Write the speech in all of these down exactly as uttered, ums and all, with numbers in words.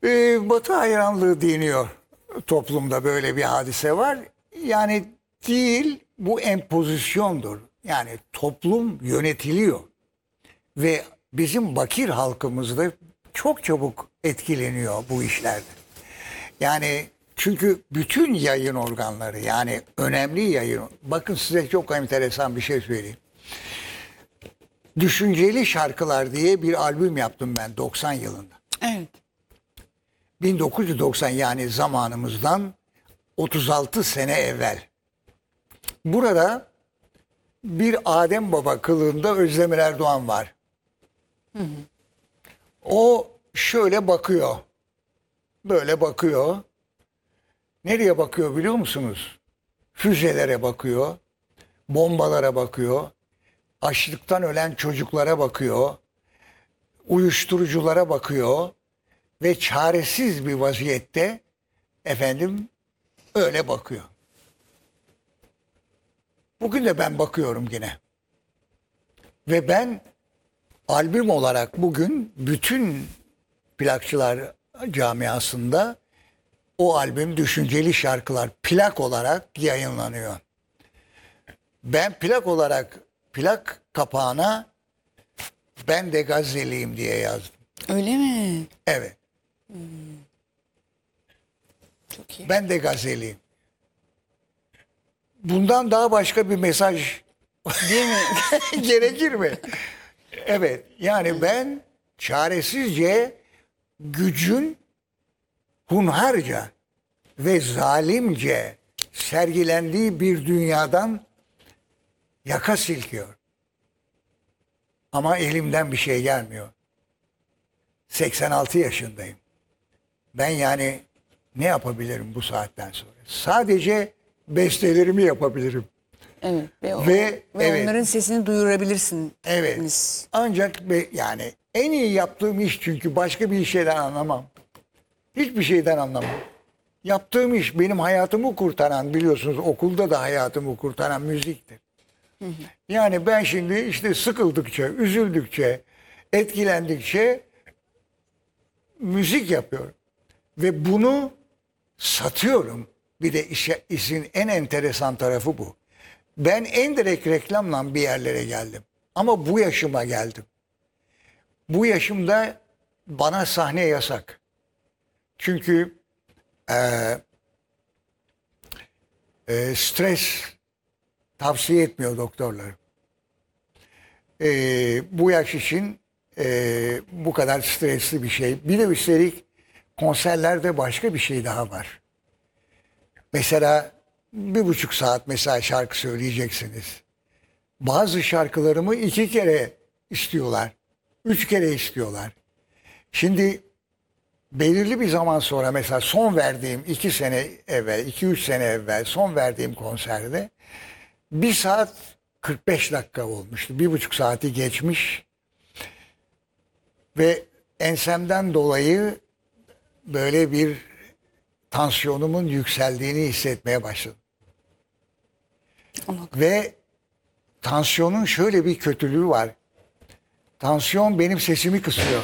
Ee, Batı hayranlığı deniyor. Toplumda böyle bir hadise var. Yani değil, bu empozisyondur. Yani toplum yönetiliyor. Ve bizim bakir halkımız da çok çabuk etkileniyor bu işlerde. Yani çünkü bütün yayın organları, yani önemli yayın... Bakın size çok enteresan bir şey söyleyeyim. Düşünceli Şarkılar diye bir albüm yaptım ben doksan yılında. Evet. bin dokuz yüz doksan, yani zamanımızdan otuz altı sene evvel. Burada bir Adem Baba kılığında Özdemir Erdoğan var. Hı hı. O şöyle bakıyor. Böyle bakıyor. Nereye bakıyor biliyor musunuz? Füzelere bakıyor. Bombalara bakıyor. Açlıktan ölen çocuklara bakıyor. Uyuşturuculara bakıyor. Ve çaresiz bir vaziyette efendim öyle bakıyor. Bugün de ben bakıyorum yine. Ve ben albüm olarak bugün bütün plakçılar camiasında o albüm Düşünceli Şarkılar plak olarak yayınlanıyor. Ben plak olarak plak kapağına "Ben de Gazeliyim" diye yazdım. Öyle mi? Evet. Hmm. Çok iyi. Ben de Gazeliyim. Bundan daha başka bir mesaj Değil mi? gerekir mi? Evet. Yani ben çaresizce gücün hunharca ve zalimce sergilendiği bir dünyadan yaka silkiyor. Ama elimden bir şey gelmiyor. seksen altı yaşındayım. Ben yani ne yapabilirim bu saatten sonra? Sadece bestelerimi yapabilirim. Evet. Ve, o, Ve, ve evet. onların sesini duyurabilirsin. Evet. Ancak be, yani en iyi yaptığım iş, çünkü başka bir şeyden anlamam. Hiçbir şeyden anlamam. Yaptığım iş benim hayatımı kurtaran, biliyorsunuz okulda da hayatımı kurtaran müziktir. Hı hı. Yani ben şimdi işte sıkıldıkça, üzüldükçe, etkilendikçe müzik yapıyorum. Ve bunu satıyorum. Bir de işe, işin en enteresan tarafı bu. Ben endirekt reklamla bir yerlere geldim. Ama bu yaşıma geldim. Bu yaşımda bana sahne yasak. Çünkü e, e, stres tavsiye etmiyor doktorlar. E, bu yaş için e, bu kadar stresli bir şey. Bir de üstelik konserlerde başka bir şey daha var. Mesela bir buçuk saat mesela şarkı söyleyeceksiniz. Bazı şarkılarımı iki kere istiyorlar. Üç kere istiyorlar. Şimdi belirli bir zaman sonra, mesela son verdiğim iki sene evvel, iki üç sene evvel son verdiğim konserde bir saat kırk beş dakika olmuştu. Bir buçuk saati geçmiş. Ve ensemden dolayı böyle bir tansiyonumun yükseldiğini hissetmeye başladım. Anladım. Ve tansiyonun şöyle bir kötülüğü var. Tansiyon benim sesimi kısıyor.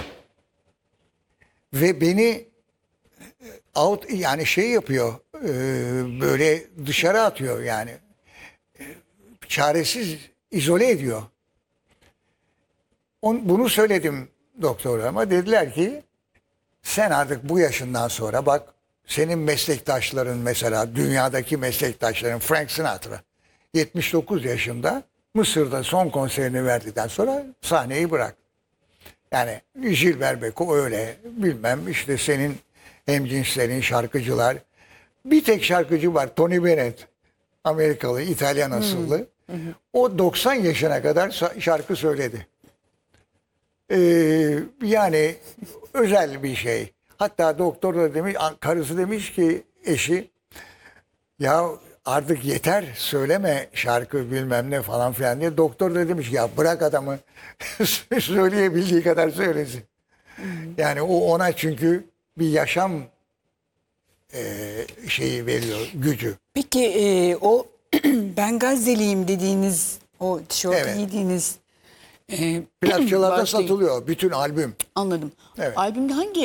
Ve beni out, yani şey yapıyor, böyle dışarı atıyor yani. Çaresiz izole ediyor. Bunu söyledim doktorlarıma. Dediler ki sen artık bu yaşından sonra, bak senin meslektaşların, mesela dünyadaki meslektaşların, Frank Sinatra yetmiş dokuz yaşında Mısır'da son konserini verdikten sonra sahneyi bırak. Yani Gilbert Bécaud öyle, bilmem işte senin hemcinslerin, şarkıcılar. Bir tek şarkıcı var, Tony Bennett, Amerikalı, İtalyan asıllı. Hı hı. O doksan yaşına kadar şarkı söyledi. Ee, yani özel bir şey. Hatta doktor da demiş, karısı demiş ki eşi, ya artık yeter söyleme şarkı bilmem ne falan filan diye. Doktor da demiş ya bırak adamı söyleyebildiği kadar söylesin. Yani o ona çünkü bir yaşam e, şeyi veriyor, gücü. Peki e, o ben Gazeliyim dediğiniz, o tişört Evet. giydiğiniz e, Plakçılarda başlayın. satılıyor bütün albüm. Anladım. Evet. Albümde hangi